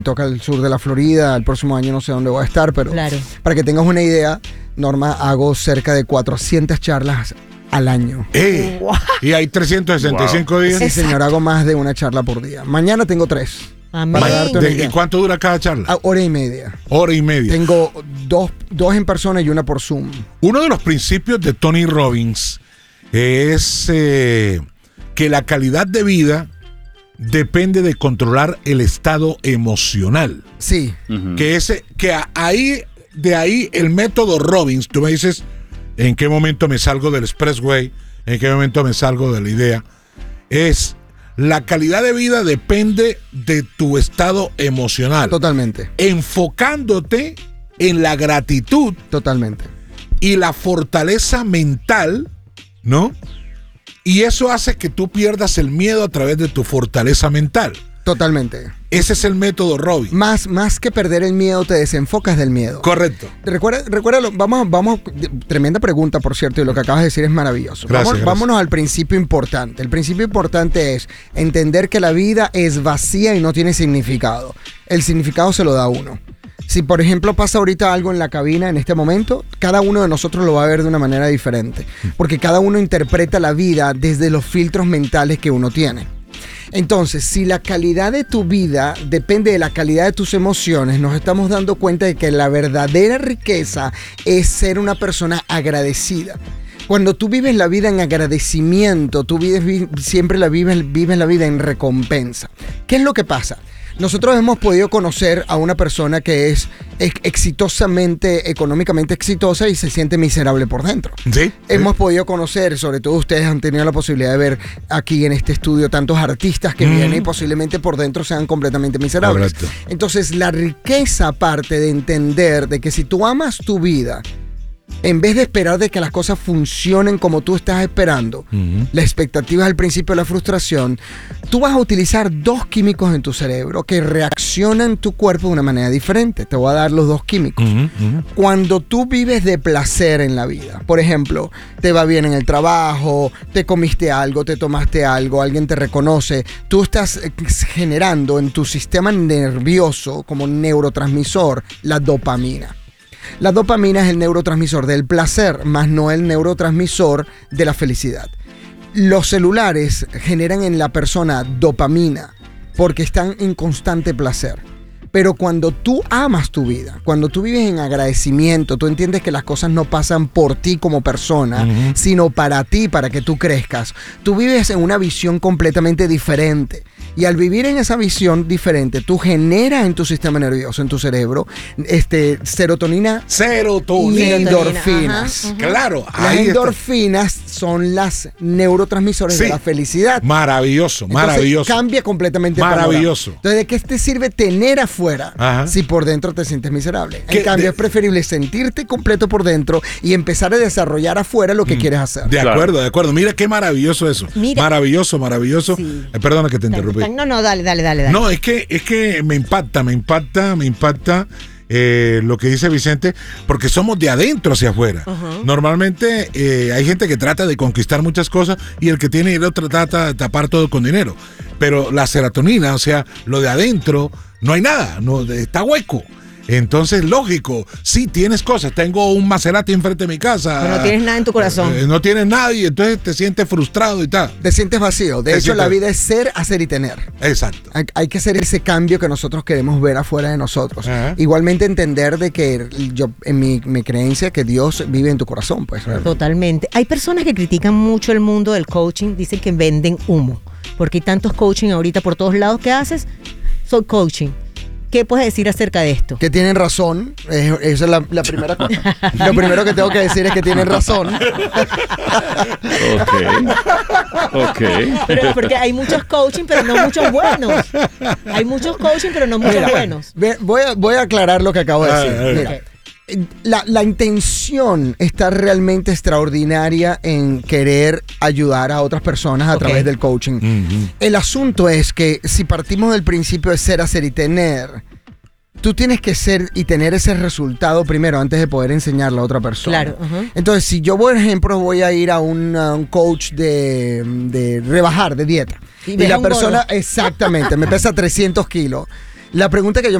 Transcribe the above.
toca el sur de la Florida, el próximo año no sé dónde voy a estar, pero Claro. para que tengas una idea, Norma, hago cerca de 400 charlas al año. Wow. Y hay 365 días. Sí, señor, hago más de una charla por día. Mañana tengo 3. Amén. Para darte una idea. ¿Y cuánto dura cada charla? Hora y media. Hora y media. Tengo dos en persona y una por Zoom. Uno de los principios de Tony Robbins es que la calidad de vida depende de controlar el estado emocional. Sí. De ahí el método Robbins, tú me dices en qué momento me salgo del expressway, en qué momento me salgo de la idea, es la calidad de vida depende de tu estado emocional. Totalmente. Enfocándote en la gratitud Totalmente. y la fortaleza mental, ¿no? Y eso hace que tú pierdas el miedo a través de tu fortaleza mental. Totalmente. Ese es el método Robbins. Más que perder el miedo, te desenfocas del miedo. Correcto. Recuérdalo, vamos, tremenda pregunta, por cierto, y lo que acabas de decir es maravilloso. Gracias. Vámonos al principio importante. El principio importante es entender que la vida es vacía y no tiene significado. El significado se lo da uno. Si, por ejemplo, pasa ahorita algo en la cabina en este momento, cada uno de nosotros lo va a ver de una manera diferente. Porque cada uno interpreta la vida desde los filtros mentales que uno tiene. Entonces, si la calidad de tu vida depende de la calidad de tus emociones, nos estamos dando cuenta de que la verdadera riqueza es ser una persona agradecida. Cuando tú vives la vida en agradecimiento, tú siempre vives la vida en recompensa. ¿Qué es lo que pasa? Nosotros hemos podido conocer a una persona que es económicamente exitosa y se siente miserable por dentro. Sí. Hemos podido conocer, sobre todo ustedes han tenido la posibilidad de ver aquí en este estudio tantos artistas que vienen y posiblemente por dentro sean completamente miserables. Correcto. Entonces, la riqueza parte de entender de que si tú amas tu vida, en vez de esperar de que las cosas funcionen como tú estás esperando, la expectativa es el principio de la frustración, tú vas a utilizar 2 químicos en tu cerebro que reaccionan en tu cuerpo de una manera diferente. Te voy a dar los 2 químicos. Cuando tú vives de placer en la vida, por ejemplo, te va bien en el trabajo, te comiste algo, te tomaste algo, alguien te reconoce, tú estás generando en tu sistema nervioso como neurotransmisor la dopamina. La dopamina es el neurotransmisor del placer, más no el neurotransmisor de la felicidad. Los celulares generan en la persona dopamina porque están en constante placer. Pero cuando tú amas tu vida, cuando tú vives en agradecimiento, tú entiendes que las cosas no pasan por ti como persona, sino para ti, para que tú crezcas. Tú vives en una visión completamente diferente. Y al vivir en esa visión diferente, tú generas en tu sistema nervioso, en tu cerebro, serotonina y endorfinas. Ajá. Claro. Las ahí endorfinas son las neurotransmisores de la felicidad. Maravilloso, Entonces, maravilloso. cambia completamente. Maravilloso. Entonces, ¿de qué te sirve tener afuera si por dentro te sientes miserable? En cambio, es preferible sentirte completo por dentro y empezar a desarrollar afuera lo que quieres hacer. De acuerdo, de acuerdo. Mira qué maravilloso eso. Mira. Maravilloso. Sí. Perdona que te interrumpí. No, dale. No, es que me impacta lo que dice Vicente, porque somos de adentro hacia afuera. Normalmente hay gente que trata de conquistar muchas cosas y el que tiene dinero trata de tapar todo con dinero. Pero la serotonina, o sea, lo de adentro, no hay nada, no, está hueco. Entonces, lógico, sí tienes cosas. Tengo un Maserati enfrente de mi casa. Pero no tienes nada en tu corazón. No tienes nada y entonces te sientes frustrado y tal. Te sientes vacío. De hecho, la vida es ser, hacer y tener. Exacto. Hay que hacer ese cambio que nosotros queremos ver afuera de nosotros. Ajá. Igualmente entender de que en mi creencia, que Dios vive en tu corazón, pues. Totalmente. Hay personas que critican mucho el mundo del coaching, dicen que venden humo, porque hay tantos coaching ahorita por todos lados. ¿Qué haces? Soy coaching. ¿Qué puedes decir acerca de esto? Que tienen razón. Esa es la primera cosa. Lo primero que tengo que decir es que tienen razón. Ok. Pero porque hay muchos coaching, pero no muchos buenos. Hay muchos coaching, pero no muchos buenos. Voy a aclarar lo que acabo de decir. Okay. Mira, la intención está realmente extraordinaria en querer ayudar a otras personas a través del coaching. El asunto es que si partimos del principio de ser, hacer y tener, tú tienes que ser y tener ese resultado primero antes de poder enseñarle a otra persona. Claro. Entonces, si yo, por ejemplo, voy a ir a un coach de rebajar, de dieta, y la persona, exactamente, me pesa 300 kilos. La pregunta que yo